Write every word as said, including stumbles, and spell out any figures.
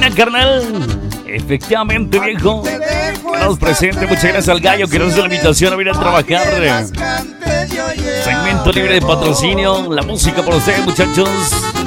Carnal, efectivamente, viejo. Nos presente, muchas gracias al gallo que nos hace la invitación a venir a trabajar. Segmento libre de patrocinio, la música por ustedes, muchachos.